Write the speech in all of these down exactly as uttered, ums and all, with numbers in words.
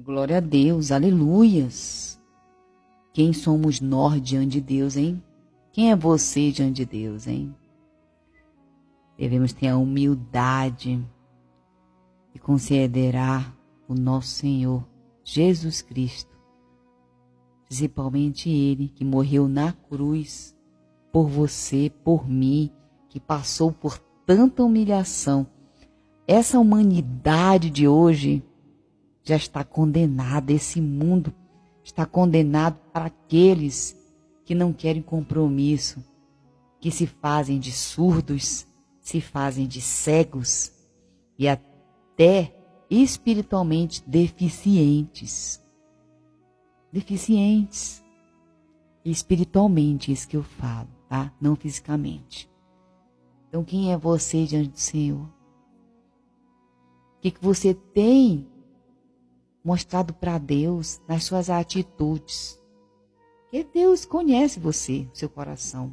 Glória a Deus, aleluias. Quem somos nós diante de Deus, hein? Quem é você diante de Deus, hein? Devemos ter a humildade de considerar o nosso Senhor Jesus Cristo, principalmente Ele que morreu na cruz por você, por mim, que passou por tanta humilhação. Essa humanidade de hoje já está condenada, esse mundo está condenado para aqueles que não querem compromisso, que se fazem de surdos, se fazem de cegos e até espiritualmente deficientes. Deficientes. Espiritualmente, isso que eu falo, tá? Não fisicamente. Então, quem é você diante do Senhor? O que, que você tem mostrado para Deus nas suas atitudes? Porque Deus conhece você, seu coração.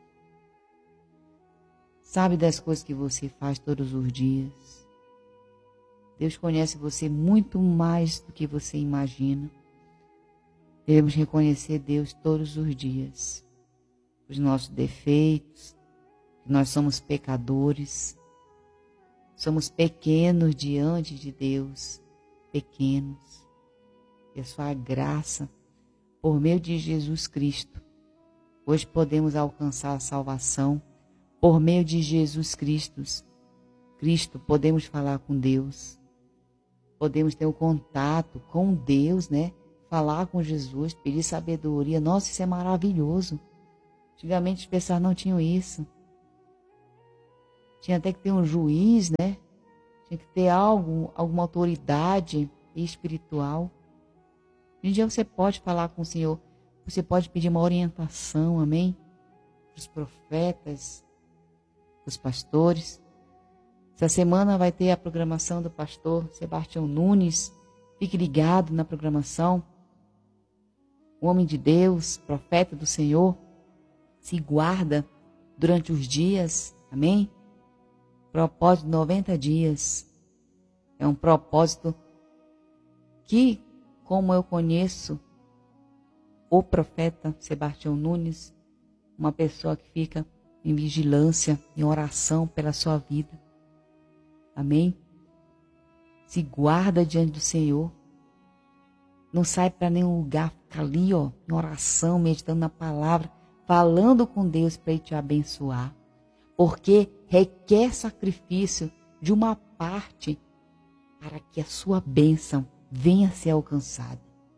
Sabe das coisas que você faz todos os dias. Deus conhece você muito mais do que você imagina. Devemos reconhecer Deus todos os dias. Os nossos defeitos, que nós somos pecadores. Somos pequenos diante de Deus. Pequenos. E a sua graça, por meio de Jesus Cristo, hoje podemos alcançar a salvação. Por meio de Jesus Cristo, Cristo, podemos falar com Deus. Podemos ter um contato com Deus, né? Falar com Jesus, pedir sabedoria. Nossa, isso é maravilhoso. Antigamente as pessoas não tinham isso. Tinha até que ter um juiz, né? Tinha que ter algo, alguma autoridade espiritual. Hoje em dia você pode falar com o Senhor. Você pode pedir uma orientação, amém? Os profetas, os pastores. Essa semana vai ter a programação do pastor Sebastião Nunes. Fique ligado na programação. O homem de Deus, profeta do Senhor, se guarda durante os dias, amém? Propósito de noventa dias. É um propósito que, como eu conheço o profeta Sebastião Nunes, uma pessoa que fica em vigilância, em oração pela sua vida. Amém? Se guarda diante do Senhor. Não sai para nenhum lugar, fica ali, ó, em oração, meditando na palavra, falando com Deus para Ele te abençoar. Porque requer sacrifício de uma parte para que a sua bênção venha a ser alcançada.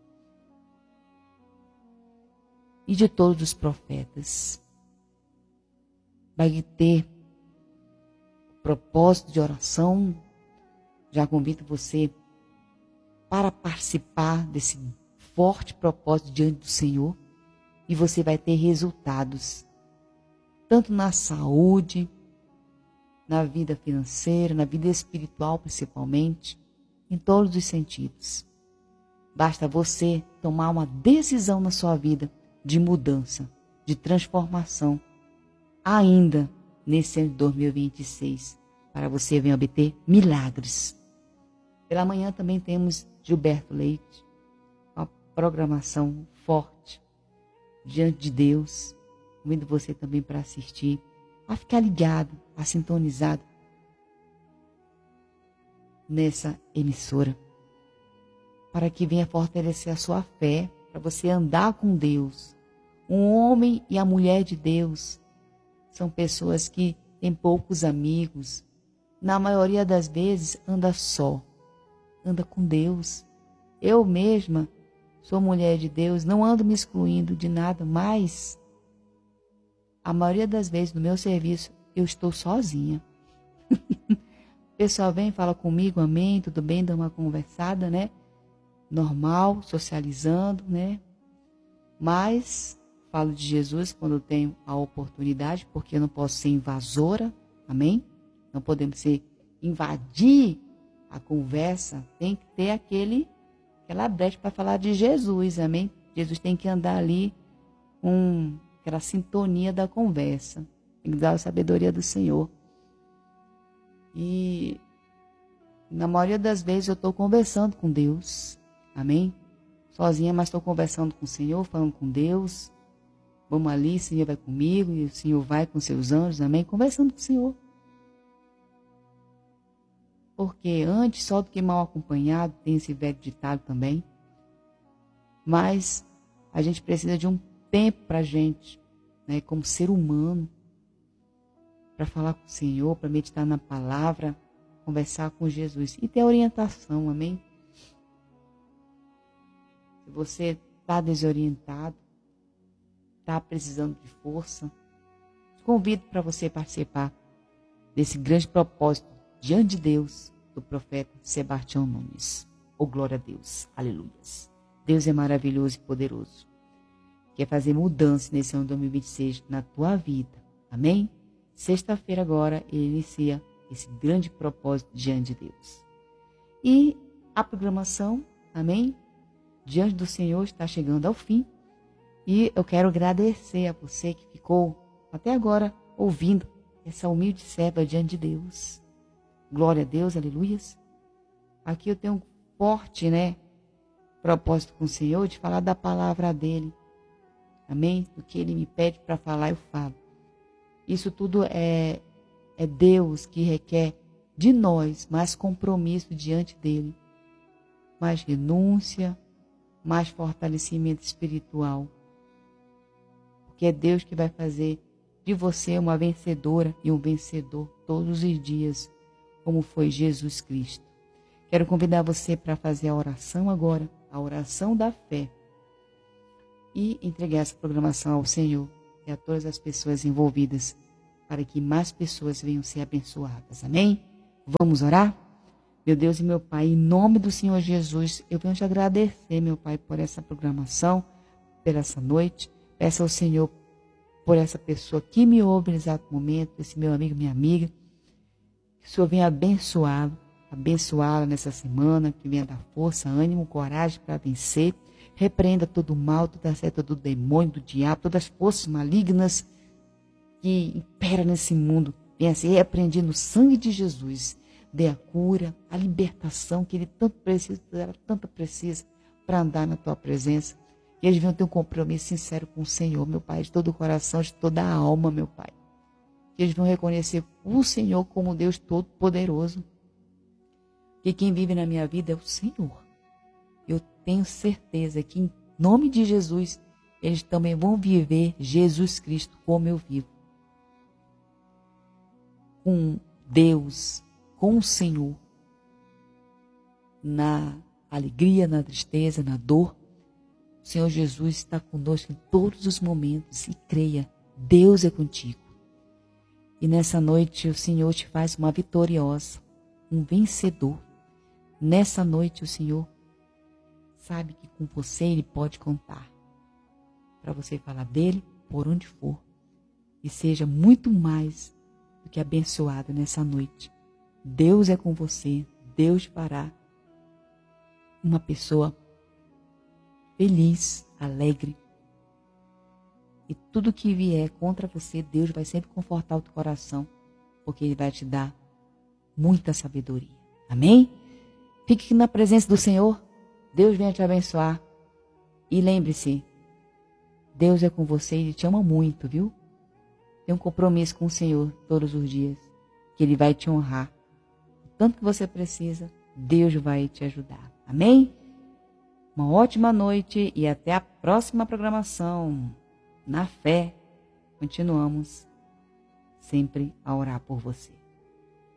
E de todos os profetas. Vai ter propósito de oração. Já convido você para participar desse forte propósito diante do Senhor. E você vai ter resultados. Tanto na saúde, na vida financeira, na vida espiritual principalmente. Em todos os sentidos. Basta você tomar uma decisão na sua vida de mudança, de transformação. Ainda nesse ano de dois mil e vinte e seis, para você vir obter milagres. Pela manhã também temos Gilberto Leite, uma programação forte, diante de Deus. Convido você também para assistir, a ficar ligado, a sintonizado nessa emissora, para que venha fortalecer a sua fé, para você andar com Deus. Um homem e a mulher de Deus são pessoas que têm poucos amigos. Na maioria das vezes, anda só. Anda com Deus. Eu mesma sou mulher de Deus, não ando me excluindo de nada, mas a maioria das vezes no meu serviço, eu estou sozinha. O pessoal vem, fala comigo, amém, tudo bem, dá uma conversada, né? Normal, socializando, né? Mas falo de Jesus quando eu tenho a oportunidade, porque eu não posso ser invasora, amém? Não podemos ser, invadir a conversa, tem que ter aquele, aquela brecha para falar de Jesus, amém? Jesus tem que andar ali com aquela sintonia da conversa, tem que dar a sabedoria do Senhor. E na maioria das vezes eu estou conversando com Deus, amém? Sozinha, mas estou conversando com o Senhor, falando com Deus. Vamos ali, o Senhor vai comigo e o Senhor vai com seus anjos, amém? Conversando com o Senhor. Porque antes, só do que mal acompanhado, tem esse velho ditado também. Mas a gente precisa de um tempo para a gente, né, como ser humano, para falar com o Senhor, para meditar na palavra, conversar com Jesus e ter orientação, amém? Se você está desorientado, está precisando de força, convido para você participar desse grande propósito diante de Deus do profeta Sebastião Nunes. Oh, glória a Deus, aleluias. Deus é maravilhoso e poderoso. Quer fazer mudança nesse ano de dois mil e vinte e seis na tua vida, amém? Sexta-feira agora ele inicia esse grande propósito diante de Deus. E a programação, amém? Diante do Senhor está chegando ao fim. E eu quero agradecer a você que ficou até agora ouvindo essa humilde serva diante de Deus. Glória a Deus, aleluias. Aqui eu tenho um forte, né, propósito com o Senhor de falar da palavra dele. Amém? O que ele me pede para falar, eu falo. Isso tudo é, é Deus que requer de nós mais compromisso diante dele. Mais renúncia, mais fortalecimento espiritual. Porque é Deus que vai fazer de você uma vencedora e um vencedor todos os dias, como foi Jesus Cristo. Quero convidar você para fazer a oração agora, a oração da fé, e entregar essa programação ao Senhor e a todas as pessoas envolvidas, para que mais pessoas venham ser abençoadas. Amém? Vamos orar? Meu Deus e meu Pai, em nome do Senhor Jesus, eu venho te agradecer, meu Pai, por essa programação, por essa noite. Peço ao Senhor por essa pessoa que me ouve no exato momento, esse meu amigo, minha amiga, que o Senhor venha abençoá-lo, abençoá-la nessa semana, que venha dar força, ânimo, coragem para vencer. Repreenda todo o mal, toda a seta do demônio, do diabo, todas as forças malignas que imperam nesse mundo. Venha ser repreendido no sangue de Jesus. Dê a cura, a libertação que ele tanto precisa, ela tanto precisa para andar na tua presença. E eles venham ter um compromisso sincero com o Senhor, meu Pai, de todo o coração, de toda a alma, meu Pai. Que eles vão reconhecer o Senhor como Deus Todo-Poderoso. Que quem vive na minha vida é o Senhor. Eu tenho certeza que em nome de Jesus, eles também vão viver Jesus Cristo como eu vivo. Com Deus, com o Senhor. Na alegria, na tristeza, na dor. O Senhor Jesus está conosco em todos os momentos. E creia, Deus é contigo. E nessa noite o Senhor te faz uma vitoriosa, um vencedor. Nessa noite o Senhor sabe que com você Ele pode contar. Para você falar dEle por onde for. E seja muito mais do que abençoado nessa noite. Deus é com você. Deus fará uma pessoa feliz, alegre. E tudo que vier contra você, Deus vai sempre confortar o teu coração. Porque Ele vai te dar muita sabedoria. Amém? Fique aqui na presença do Senhor. Deus venha te abençoar. E lembre-se, Deus é com você e Ele te ama muito, viu? Tem um compromisso com o Senhor todos os dias. Que Ele vai te honrar. O tanto que você precisa, Deus vai te ajudar. Amém? Uma ótima noite e até a próxima programação. Na fé, continuamos sempre a orar por você.